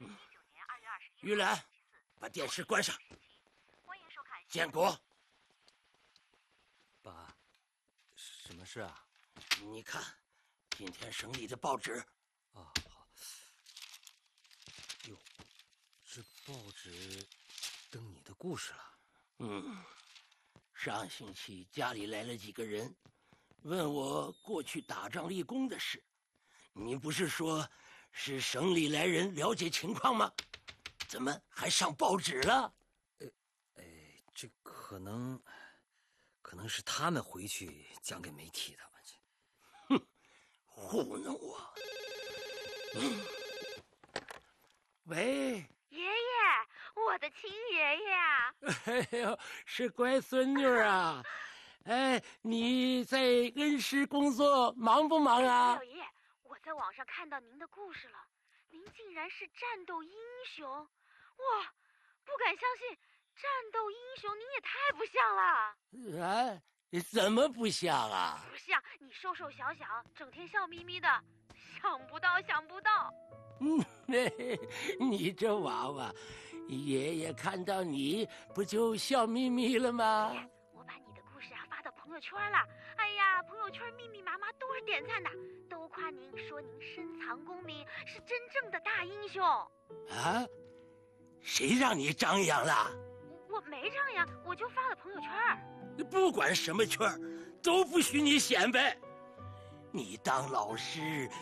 玉兰，把电视关上。建国， 爸，什么事啊？ 你看，今天省里的报纸。 啊，好。哟，这报纸登你的故事了。 上星期家里来了几个人，问我过去打仗立功的事。你不是说是省里来人了解情况吗？怎么还上报纸了？ 这可能是他们回去讲给媒体的。 哼，糊弄我。喂， 爷爷，我的亲爷爷啊！ 哎呦，是乖孙女啊！哎，你在恩施工作忙不忙啊？ 老爷爷，我在网上看到您的故事了，您竟然是战斗英雄！哇，不敢相信，战斗英雄您也太不像了。 啊，怎么不像啊？ 不像，你瘦瘦小小，整天笑眯眯的，想不到，想不到。 你这娃娃，爷爷看到你不就笑眯眯了吗？ 爷爷，我把你的故事发到朋友圈了。哎呀，朋友圈密密麻麻都是点赞的，都夸您，说您深藏功名，是真正的大英雄。 啊？谁让你张扬了？ 我没张扬，我就发了朋友圈。 不管什么圈，都不许你显摆。你当老师